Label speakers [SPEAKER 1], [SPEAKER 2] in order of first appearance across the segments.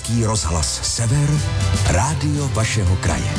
[SPEAKER 1] Český rozhlas Sever, rádio vašeho kraje.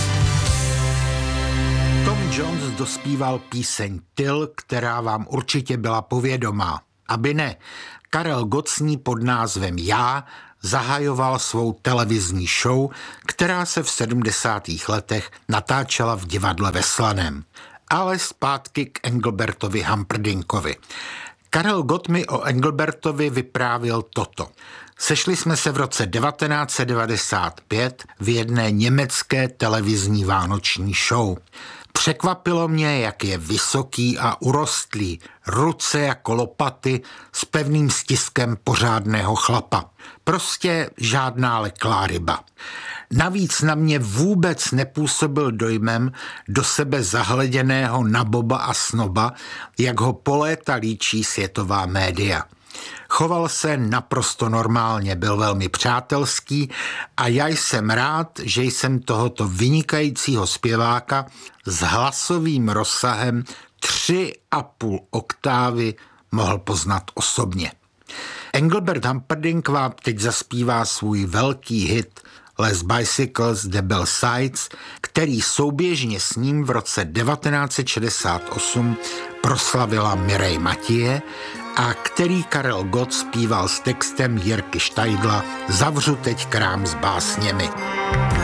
[SPEAKER 2] Tom Jones dospíval píseň Tyl, která vám určitě byla povědomá. Aby ne, Karel Gott s ní pod názvem Já zahajoval svou televizní show, která se v 70. letech natáčela v divadle ve Slaném. Ale zpátky k Engelbertovi Humperdinkovi. Karel Gott mi o Engelbertovi vyprávěl toto. Sešli jsme se v roce 1995 v jedné německé televizní vánoční show. Překvapilo mě, jak je vysoký a urostlý, ruce jako lopaty s pevným stiskem pořádného chlapa. Prostě žádná leklá ryba. Navíc na mě vůbec nepůsobil dojmem do sebe zahleděného naboba a snoba, jak ho po léta líčí světová média. Choval se naprosto normálně, byl velmi přátelský a já jsem rád, že jsem tohoto vynikajícího zpěváka s hlasovým rozsahem 3,5 oktávy mohl poznat osobně. Engelbert Humperdinck vám teď zaspívá svůj velký hit Les Bicycles de Belle Sides, který souběžně s ním v roce 1968 proslavila Mireille Mathieu a který Karel Gott zpíval s textem Jirky Štajdla Zavřu teď krám s básněmi.